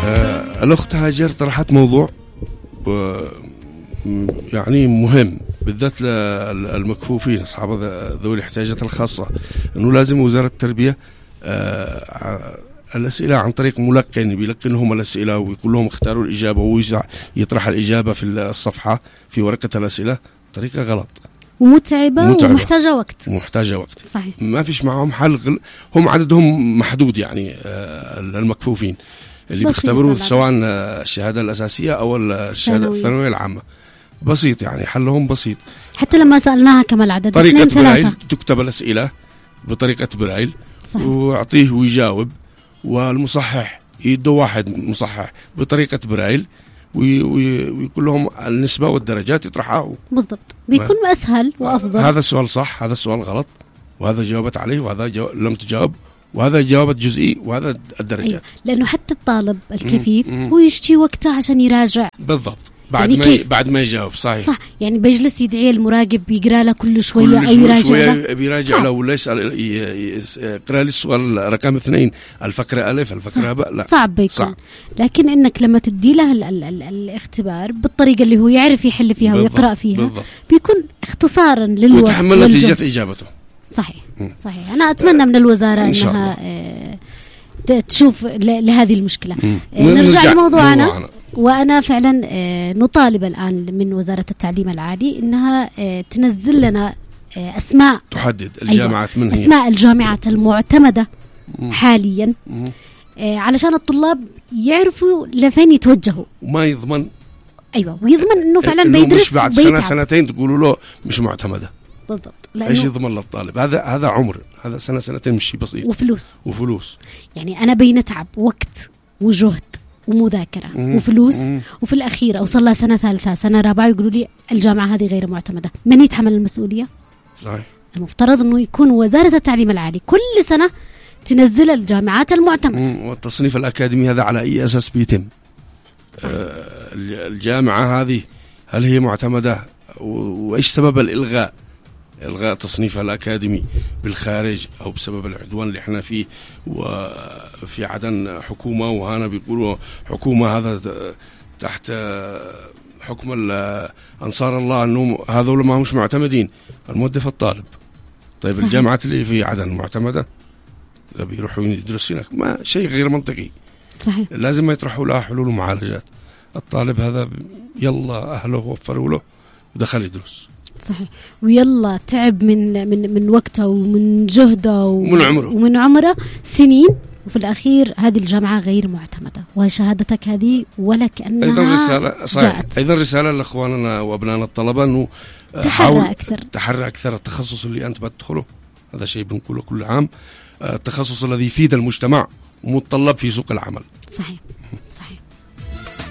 الأخت هاجر طرحت موضوع يعني مهم بالذات للمكفوفين أصحاب ذوي الاحتياجات الخاصة، أنه لازم وزارة التربية الأسئلة عن طريق ملقن بيلقنهم الأسئلة ويقول لهم اختاروا الإجابة ويطرح الإجابة في الصفحة في ورقة الأسئلة. طريقة غلط ومتعبة ومحتاجة وقت. صحيح. ما فيش معهم حل. هم عددهم محدود يعني المكفوفين اللي بيختبروا سواء الشهادة الأساسية أو الشهادة الثانوية العامة. بسيط يعني حلهم بسيط. حتى لما سألناها كم العدد؟ طريقة برايل، تكتب الأسئلة بطريقة برايل ويعطيه ويجاوب، والمصحح يدو واحد مصحح بطريقة برايل ويقول لهم النسبة والدرجات يطرحها بالضبط. بيكون أسهل وأفضل. هذا السؤال صح، هذا السؤال غلط، وهذا جاوبت عليه، وهذا لم تجاوب، وهذا جاوبت جزئي، وهذا الدرجات. أيوة. لأنه حتى الطالب الكفيف هو يشتي وقته عشان يراجع. بالضبط. بعد ما يجاوب. صحيح. صح. يعني بيجلس يدعي المراقب يقرأ له كل شوية أو يراجع له ولا يسأل يقرأ لي السؤال رقم 2 الفقرة ألف الفقرة باء. لا صعب بيكون. لكن إنك لما تدي له الاختبار بالطريقة اللي هو يعرف يحل فيها ويقرأ فيها بالضبط. بيكون اختصارا للوقت ويتحمل نتيجة إجابته. صحيح. أنا أتمنى من الوزارة أنها تشوف لهذه المشكلة. نرجع لموضوعنا. وأنا فعلا نطالب الآن من وزارة التعليم العالي إنها تنزل لنا أسماء، تحدد الجامعات من هي أسماء الجامعات المعتمدة حاليا علشان الطلاب يعرفوا لفين يتوجهوا. وما يضمن. أيوة. ويضمن إنه فعلا بيدرس مش بعد سنتين تقولوا له مش معتمدة. بالضبط. ايش يضمن للطالب؟ هذا عمر، هذا سنتين مشي بسيط. وفلوس يعني أنا بين تعب وقت وجهد ومذاكرة وفلوس، وفي الأخير أوصل لها سنة ثالثة سنة رابعة يقولوا لي الجامعة هذه غير معتمدة. من يتحمل المسؤولية؟ صحيح. المفترض أنه يكون وزارة التعليم العالي كل سنة تنزل الجامعات المعتمدة. والتصنيف الأكاديمي هذا على أي أساس بيتم؟ الجامعة هذه هل هي معتمدة؟ وإيش سبب الإلغاء تصنيفها الأكاديمي بالخارج، أو بسبب العدوان اللي احنا فيه وفي عدن حكومة، وهنا بيقولوا حكومة هذا تحت حكم أنصار الله، أنه هذول ما مش معتمدين. المودف الطالب. طيب صحيح. الجامعات اللي في عدن معتمدة بيروحوا يدرسوا هناك، ما شيء غير منطقي. صحيح. لازم ما يطرحوا لها حلول ومعالجات. الطالب هذا يلا أهله وفروا له ودخل يدرس. صحيح. ويلا تعب من وقته ومن جهده ومن عمره سنين، وفي الأخير هذه الجامعة غير معتمدة وشهادتك هذه ولا كأنها جاءت. أيضا رسالة لأخواننا وأبنائنا الطلبة أنه تحرى أكثر التخصص اللي أنت بتدخله. هذا شيء بنقوله كل عام. التخصص الذي يفيد المجتمع ومتطلب في سوق العمل. صحيح.